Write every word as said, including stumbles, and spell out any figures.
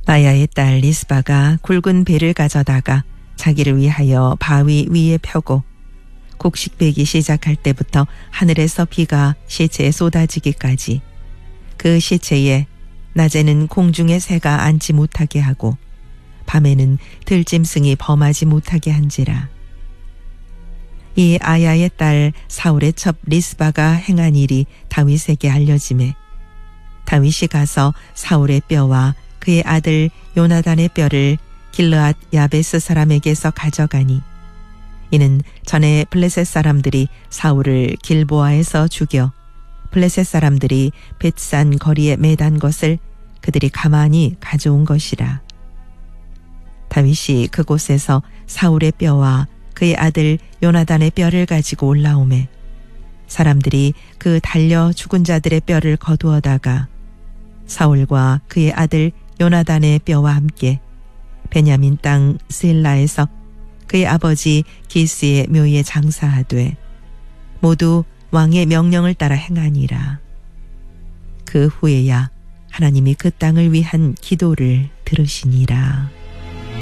아야의 딸 리스바가 굵은 배를 가져다가 자기를 위하여 바위 위에 펴고 곡식배기 시작할 때부터 하늘에서 비가 시체에 쏟아지기까지 그 시체에 낮에는 공중의 새가 앉지 못하게 하고 밤에는 들짐승이 범하지 못하게 한지라. 이 아야의 딸 사울의 첩 리스바가 행한 일이 다윗에게 알려지매 다윗이 가서 사울의 뼈와 그의 아들 요나단의 뼈를 길르앗 야베스 사람에게서 가져가니 이는 전에 블레셋 사람들이 사울을 길보아에서 죽여 블레셋 사람들이 벳산 거리에 매단 것을 그들이 가만히 가져온 것이라. 다윗이 그곳에서 사울의 뼈와 그의 아들 요나단의 뼈를 가지고 올라오매 사람들이 그 달려 죽은 자들의 뼈를 거두어다가 사울과 그의 아들 요나단의 뼈와 함께 베냐민 땅 스일라에서 그의 아버지 기스의 묘에 장사하되 모두 왕의 명령을 따라 행하니라. 그 후에야 하나님이 그 땅을 위한 기도를 들으시니라.